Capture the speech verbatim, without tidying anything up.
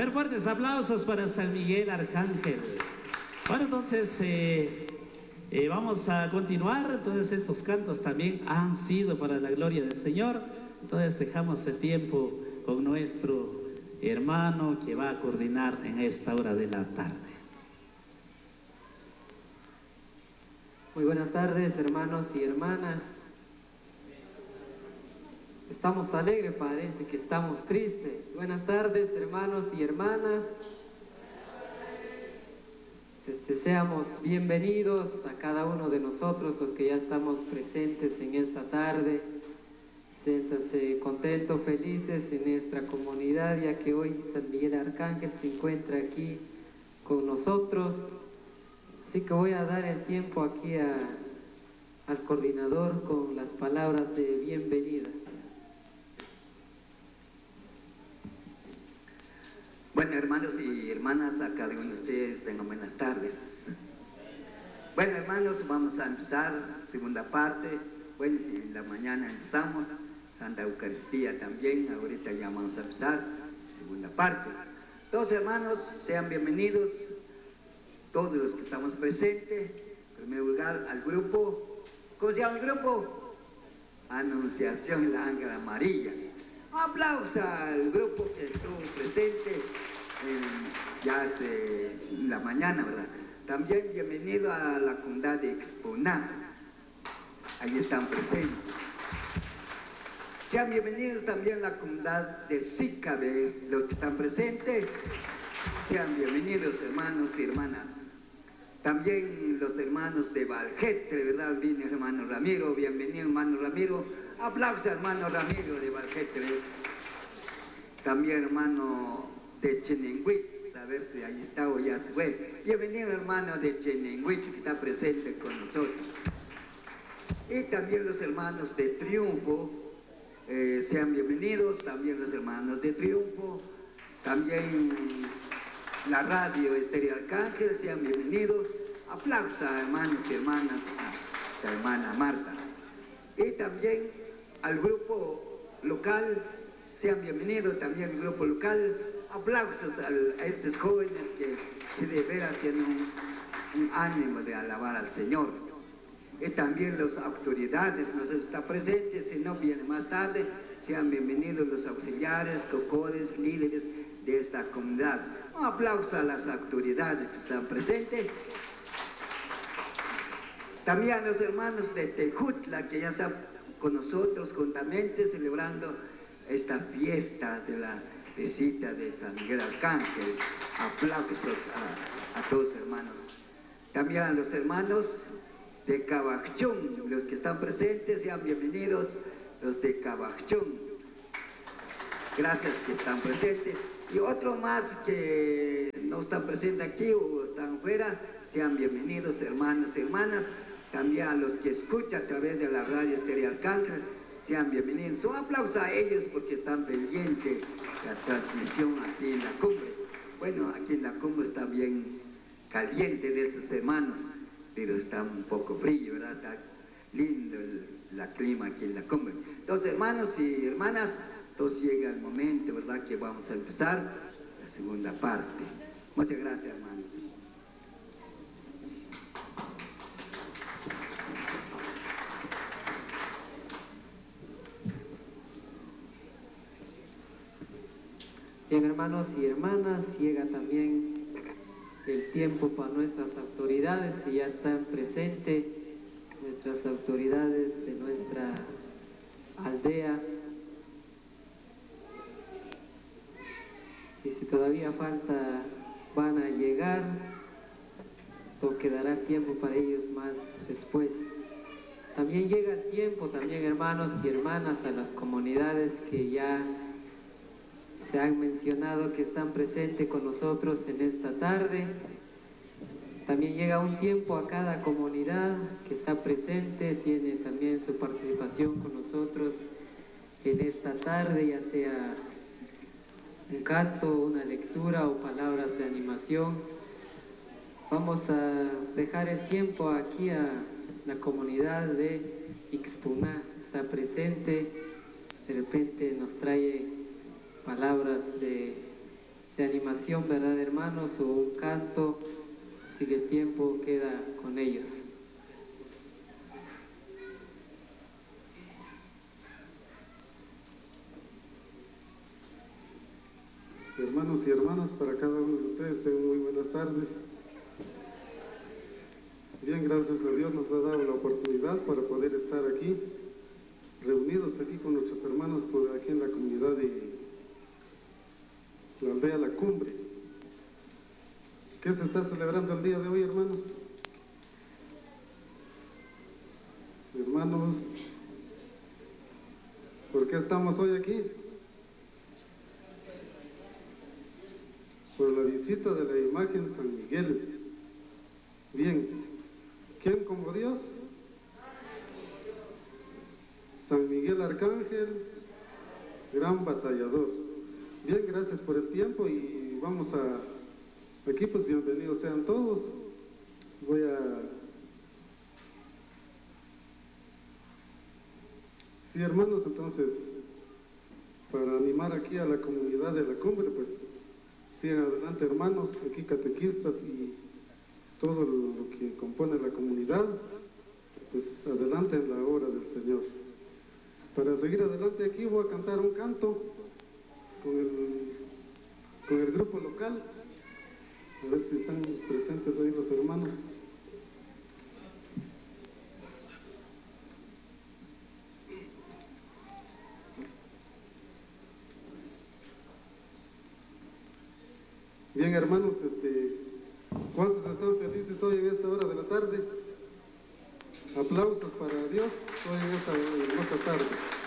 ver, fuertes aplausos para San Miguel Arcángel. Bueno, entonces eh, eh, vamos a continuar. Entonces estos cantos también han sido para la gloria del Señor. Entonces dejamos el tiempo con nuestro hermano que va a coordinar en esta hora de la tarde. Muy buenas tardes, hermanos y hermanas. Estamos alegres, parece que estamos tristes. Buenas tardes, hermanos y hermanas. Este, seamos bienvenidos a cada uno de nosotros, los que ya estamos presentes en esta tarde. Siéntanse contentos, felices en nuestra comunidad, ya que hoy San Miguel Arcángel se encuentra aquí con nosotros. Así que voy a dar el tiempo aquí a, al coordinador con las palabras de bienvenida. Bueno, hermanos y hermanas, a cada uno de ustedes tengan buenas tardes. Bueno, hermanos, vamos a empezar segunda parte. Bueno, en la mañana empezamos Santa Eucaristía también. Ahorita ya vamos a empezar segunda parte. Todos, hermanos, sean bienvenidos, todos los que estamos presentes. En primer lugar, al grupo. ¿Cómo se llama el grupo? Anunciación la Ángela Amarilla. Un aplauso al grupo que estuvo presente en, ya hace en la mañana, ¿verdad? También bienvenido a la comunidad de Exponá. Ahí están presentes. Sean bienvenidos también a la comunidad de Sícabe, los que están presentes. Sean bienvenidos, hermanos y hermanas. También los hermanos de Valjetre, ¿verdad? Viene el hermano Ramiro. Bienvenido, hermano Ramiro. Aplausos, hermano Ramiro de Valjetre. También hermano de Chenenguit, a ver si ahí está o ya se fue. Bienvenido, hermano de Chenenguit, que está presente con nosotros. Y también los hermanos de Triunfo, eh, sean bienvenidos. También los hermanos de Triunfo. También la radio Estéreo Arcángel, sean bienvenidos. Aplausos, hermanos y hermanas, a la hermana Marta. Y también al grupo local, sean bienvenidos también al grupo local. Aplausos a, a estos jóvenes que, que de veras tienen un, un ánimo de alabar al Señor. Y también las autoridades, no sé si está presente, si no viene más tarde, sean bienvenidos los auxiliares, cocores, líderes de esta comunidad. Un aplauso a las autoridades que están presentes. También a los hermanos de Tejutla, que ya están con nosotros juntamente celebrando esta fiesta de la visita de San Miguel Arcángel. Aplausos a, a todos, hermanos. También a los hermanos de Cabachún, los que están presentes, sean bienvenidos los de Cabachún. Gracias que están presentes. Y otros más que no están presentes aquí o están fuera, sean bienvenidos, hermanos y hermanas. También a los que escuchan a través de la radio Estéreo Arcángel, sean bienvenidos. Un aplauso a ellos porque están pendientes de la transmisión aquí en la cumbre. Bueno, aquí en la cumbre está bien caliente de esos hermanos, pero está un poco frío, ¿verdad? Está lindo el la clima aquí en la cumbre. Entonces, hermanos y hermanas, entonces llega el momento, ¿verdad?, que vamos a empezar la segunda parte. Muchas gracias, hermanos. Bien, hermanos y hermanas, llega también el tiempo para nuestras autoridades, y ya están presentes nuestras autoridades de nuestra aldea. Y si todavía falta, van a llegar, o quedará tiempo para ellos más después. También llega el tiempo, también, hermanos y hermanas, a las comunidades que ya se han mencionado que están presentes con nosotros en esta tarde. También llega un tiempo a cada comunidad que está presente, tiene también su participación con nosotros en esta tarde, ya sea un canto, una lectura o palabras de animación. Vamos a dejar el tiempo aquí a la comunidad de Ixpuná, está presente, de repente nos trae palabras de de animación, ¿verdad, hermanos? O un canto, si el tiempo queda con ellos. Hermanos y hermanas, para cada uno de ustedes tengo muy buenas tardes. Bien, gracias a Dios nos ha dado la oportunidad para poder estar aquí, reunidos aquí con nuestros hermanos por aquí en la comunidad de la aldea La Cumbre. ¿Qué se está celebrando el día de hoy, hermanos? Hermanos, ¿por qué estamos hoy aquí? Por la visita de la imagen San Miguel. Bien, ¿quién como Dios? San Miguel Arcángel, gran batallador. Bien, gracias por el tiempo y vamos a, aquí pues bienvenidos sean todos. Voy a, sí hermanos, entonces, para animar aquí a la comunidad de La Cumbre, pues, sigan adelante hermanos, aquí catequistas y todo lo que compone la comunidad, pues adelante en la obra del Señor. Para seguir adelante aquí voy a cantar un canto con el, con el grupo local, a ver si están presentes ahí los hermanos. Bien hermanos, este, ¿cuántos están felices hoy en esta hora de la tarde? Aplausos para Dios hoy en esta hermosa tarde.